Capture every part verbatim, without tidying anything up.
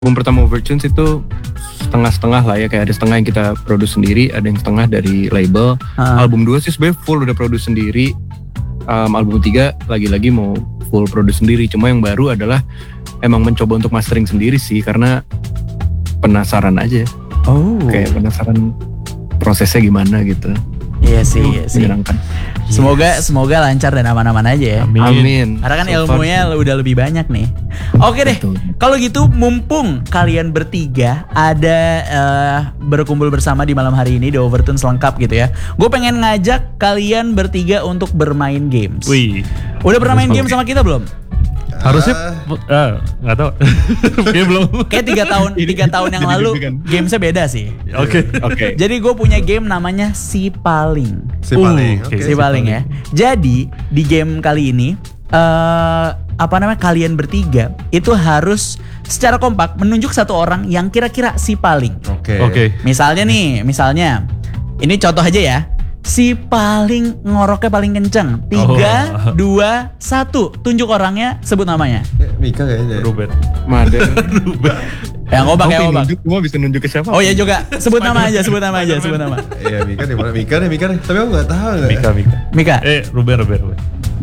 album pertama Overtunes itu setengah-setengah lah ya, kayak ada setengah yang kita produce sendiri, ada yang setengah dari label. Uh. Album dua sih sebenarnya full udah produce sendiri. Um, album tiga lagi-lagi mau full produce sendiri. Cuma yang baru adalah emang mencoba untuk mastering sendiri sih, karena penasaran aja. Oh. Kayak penasaran prosesnya gimana gitu. Iya sih, iya sih. Menyenangkan. Semoga semoga lancar dan aman-aman aja ya. Amin. Amin. Karena kan so ilmunya far. Udah lebih banyak nih. Oke deh. Kalau gitu mumpung kalian bertiga ada uh, berkumpul bersama di malam hari ini di Overtunes lengkap gitu ya. Gue pengen ngajak kalian bertiga untuk bermain games. Wih. Udah pernah main game sama kita belum? Harusnya uh, nggak tahu. Kayak belum. Kayak tiga tahun tiga tahun yang lalu gamesnya beda sih. Oke. Okay. Oke. Okay. Jadi gue punya game namanya Si Paling. Si Paling. Uh, okay. Si Paling ya. Jadi di game kali ini uh, apa namanya kalian bertiga itu harus secara kompak menunjuk satu orang yang kira-kira si paling. Oke. Okay. Oke. Okay. Misalnya nih, misalnya ini contoh aja ya. Si paling ngoroknya paling kenceng. Tiga, oh. dua, satu. Tunjuk orangnya, sebut namanya. Mika kayaknya. Ruben. Mada. Ruben. Yang ngobak, yang ngobak. Semua bisa nunjuk ke siapa? Oh iya juga. Sebut nama aja, sebut nama aja, sebut nama. Iya Mika nih, mana Mika nih, Mika nih. Tapi aku nggak tahu nggak. Mika, Mika. Mika. Eh, Ruben, Ruben, Ruben.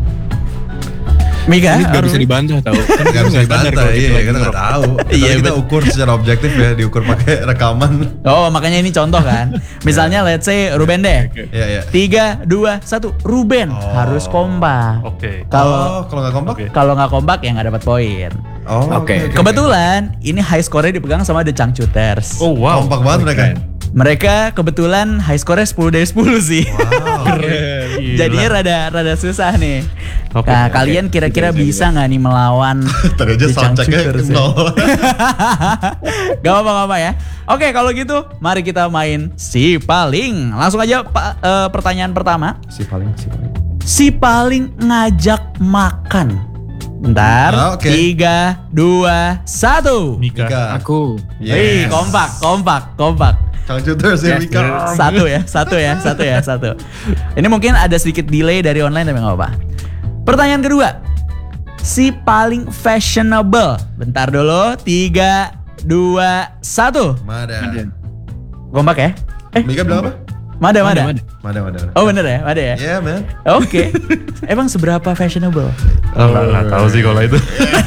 Mika, ini gak bisa dibantah tau. Gak bisa dibantah, iya kita gak tahu. Iya, kita ukur secara objektif ya, diukur pakai rekaman. Oh makanya ini contoh kan. Misalnya let's say Ruben deh. Iya, iya. Tiga, dua, satu. Ruben oh. harus kompak. Oke. Okay. Kalau oh, kalau nggak kompak? Okay. Kalau nggak kompak ya nggak dapat poin. Oh, oke. Okay. Okay. Kebetulan ini high score-nya dipegang sama The Changcuters. Oh wow. Kompak banget mereka. Mereka kebetulan high score-nya sepuluh dari sepuluh sih. Wow. Keren. Jadinya rada rada susah nih. Okay, nah, okay. Kalian kira-kira okay. bisa nggak nih melawan tadi aja soundchecknya nol. Gak apa-apa ya. Oke, kalau gitu mari kita main Si Paling. Langsung aja pa, uh, pertanyaan pertama. Si Paling, Si Paling. Si Paling ngajak makan. Bentar. Oh, okay. Tiga, dua, satu. Mika. Mika. Aku. Yes. Wih, kompak, kompak, kompak. Changcuters ya Mika. Satu ya, satu ya, satu ya, satu. Ini mungkin ada sedikit delay dari online tapi nggak apa-apa. Pertanyaan kedua. Si paling fashionable. Bentar dulu. Tiga, dua, satu. Mada. Kompak ya? Eh, Mika bilang apa? Mada, mada. Mada, mada. mada. Oh bener ya, mada ya? Iya yeah, man. Oke. Okay. Emang seberapa fashionable? Oh, nggak, nggak tahu sih kalau itu.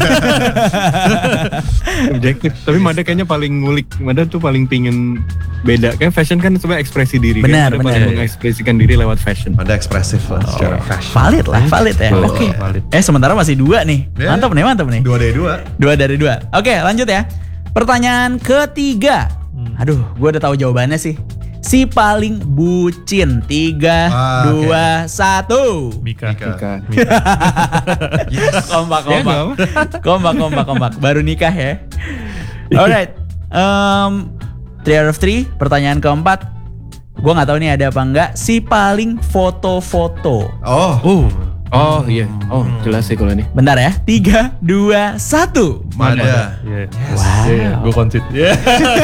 Objektif. Tapi Mada kayaknya paling ngulik. Mada tuh paling pingin beda. Kayak fashion kan sebenarnya ekspresi diri. Benar, kan? Mada benar. paling mengekspresikan diri lewat fashion. Mada ekspresif lah oh. secara fashion. Valid lah, valid ya. Oh, Oke. okay. Eh sementara masih dua nih. Yeah. Mantap nih, mantap nih. Dua dari dua. Dua dari dua. Oke, lanjut ya. Pertanyaan ketiga. Aduh, gue udah tahu jawabannya sih. Si paling bucin. Tiga, ah, dua, okay. satu. Mika. Mika. Mika. Yes. Kompak, kompak. kompak, kompak, kompak. Baru nikah ya. Alright. Um, three out of three. Pertanyaan keempat. Gue gak tahu nih ada apa enggak. Si paling foto-foto. Oh. Uh. Oh iya. Oh jelas sih kalau ini. Bentar ya. Tiga, dua, satu. Mada. Yeah. Yes. Wow. Yeah, gue konsit. Yeah.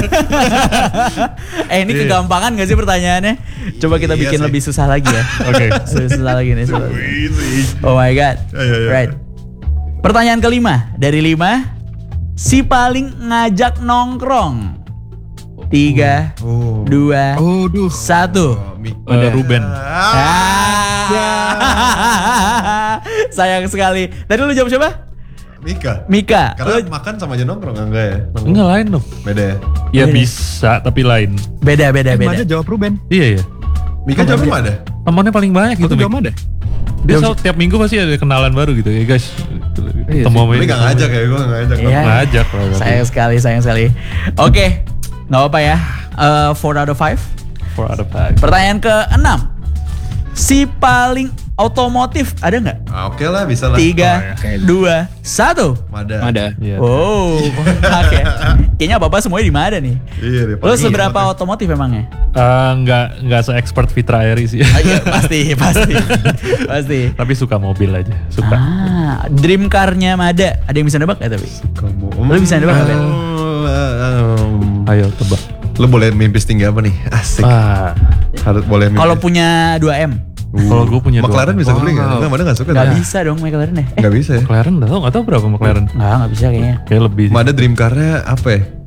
eh ini yeah. kegampangan gak sih pertanyaannya? Coba kita bikin yeah, lebih susah lagi ya. Oke. Okay. Susah lagi nih. Susah. Oh my god. Yeah, yeah, yeah. Right. Pertanyaan kelima dari lima. Si paling ngajak nongkrong. Tiga, uh. dua, uh. uh. satu. Oh, uh, Ruben. Ah. Sayang sekali. Tadi lu jawab siapa? Mika. Mika. Karena lu... makan sama aja nongkrong enggak ya? Nongkrong. Enggak lain dong. Beda ya? Ya beda. Bisa tapi lain. Beda beda eh, beda. Mada jawab Ruben. Iya iya. Mika jawab Mada. Temannya paling banyak gitu. Aku jawab Mada. Dia selalu tiap minggu pasti ada kenalan baru gitu ya guys. Iya, ketemu sama ini. Tapi gak ngajak ya, gue gak ngajak. Iya. Ngajak. Sayang sekali, sayang sekali. Oke, okay. Gak apa-apa ya. Uh, four out of five. four out of five. Pertanyaan ke enam. Si paling otomotif ada nggak? Ah, Oke okay lah, bisa lah. Tiga, oh, ya. dua, satu. Mada. Mada. Yeah. Oh, oke. Okay. Kayaknya apa-apa semuanya di Mada nih. Iya deh. Lo seberapa iya, otomotif emangnya? Uh, nggak nggak se-expert Fitra Eri sih. Oh, iya, pasti, pasti, pasti. Tapi suka mobil aja, suka. Ah, dream car-nya Mada. Ada yang bisa nebak nggak tapi? Suka mobil. Lo bisa nebak nggak? Um, um, Ayo tebak. Lo boleh mimpi setinggi apa nih? Asik. Ah. Harus boleh mimpi. Kalau punya dua M. Kalau gue punya McLaren dua. bisa kebeli nggak? Enggak, mana nggak suka. Gak dah. bisa dong McLaren ya? Nggak bisa ya. McLaren dah tau nggak tahu berapa McLaren? Nggak, nggak bisa kayaknya. Kayak lebih. Mana dream car-nya apa ya?